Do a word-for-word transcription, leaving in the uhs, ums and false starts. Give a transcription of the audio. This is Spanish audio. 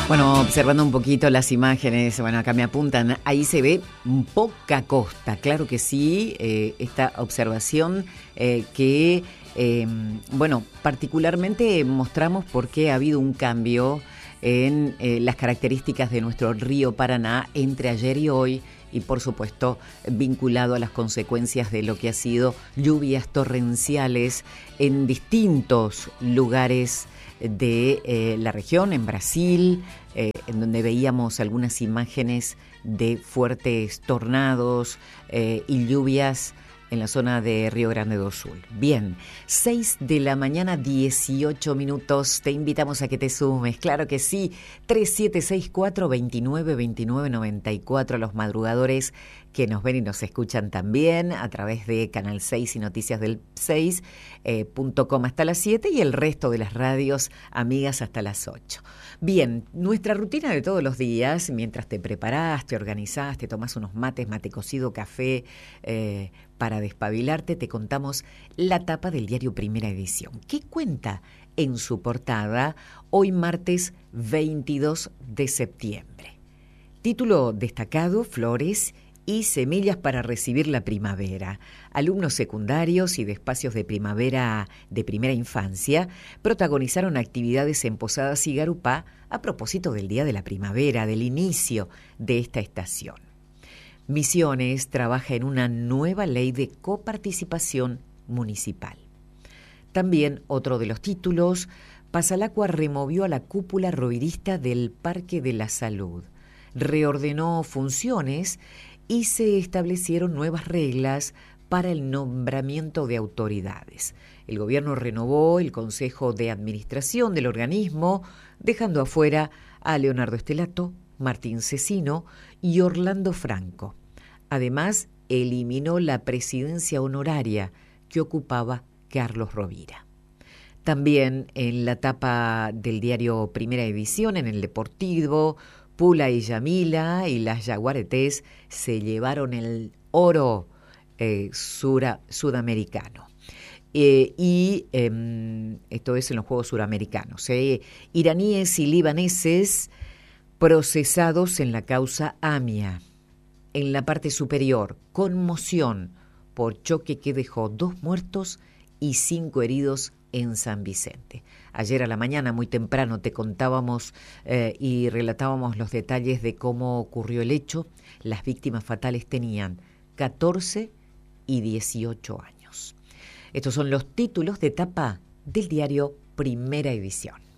Bueno, observando un poquito las imágenes, bueno, acá me apuntan, ahí se ve poca costa, claro que sí, eh, esta observación eh, que, eh, bueno, particularmente mostramos porque ha habido un cambio en eh, las características de nuestro río Paraná entre ayer y hoy, y por supuesto vinculado a las consecuencias de lo que ha sido lluvias torrenciales en distintos lugares de eh, la región, en Brasil, eh, en donde veíamos algunas imágenes de fuertes tornados eh, y lluvias en la zona de Río Grande do Sul. Bien, seis de la mañana, dieciocho minutos. Te invitamos a que te sumes, claro que sí. tres siete seis cuatro, dos nueve dos nueve nueve cuatro, los madrugadores que nos ven y nos escuchan también a través de Canal seis y Noticias del seis punto com hasta las siete y el resto de las radios amigas hasta las ocho. Bien, nuestra rutina de todos los días, mientras te preparás, te organizás, te tomás unos mates, mate cocido, café, eh, para despabilarte, te contamos la tapa del diario Primera Edición. ¿Qué cuenta en su portada hoy martes veintidós de septiembre? Título destacado: Flores y semillas para recibir la primavera. Alumnos secundarios y de espacios de primavera de primera infancia protagonizaron actividades en Posadas y Garupá a propósito del Día de la Primavera, del inicio de esta estación. Misiones trabaja en una nueva ley de coparticipación municipal. También otro de los títulos: Pasalacua removió a la cúpula rovirista del Parque de la Salud, reordenó funciones y se establecieron nuevas reglas para el nombramiento de autoridades. El gobierno renovó el Consejo de Administración del organismo, dejando afuera a Leonardo Estelato, Martín Cecino y Orlando Franco. Además, eliminó la presidencia honoraria que ocupaba Carlos Rovira. También en la tapa del diario Primera Edición, en el Deportivo, Pula y Yamila y las Yaguaretés se llevaron el oro eh, sura, sudamericano. Eh, y eh, esto es en los Juegos Suramericanos. Eh, iraníes y libaneses procesados en la causa AMIA. En la parte superior, conmoción por choque que dejó dos muertos y cinco heridos en San Vicente. Ayer a la mañana, muy temprano, te contábamos eh, y relatábamos los detalles de cómo ocurrió el hecho. Las víctimas fatales tenían catorce y dieciocho años. Estos son los títulos de tapa del diario Primera Edición.